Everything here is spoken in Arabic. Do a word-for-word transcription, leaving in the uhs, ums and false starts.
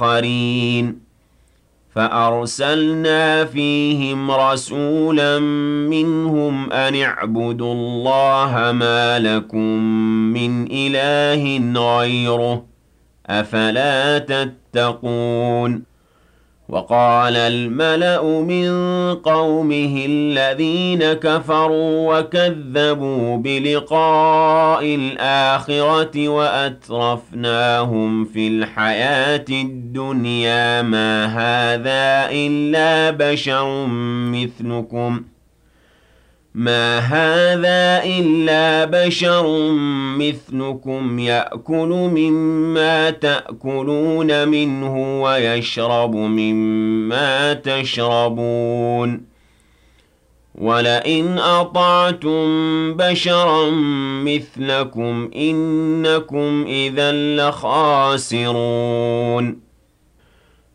قرين فأرسلنا فيهم رسولا منهم أن اعبدوا الله ما لكم من إله غيره أفلا تتقون وقال الملأ من قومه الذين كفروا وكذبوا بلقاء الآخرة وأترفناهم في الحياة الدنيا ما هذا إلا بشر مثلكم ما هذا إلا بشر مثلكم يأكل مما تأكلون منه ويشرب مما تشربون ولئن أطعتم بشرا مثلكم إنكم إذا لخاسرون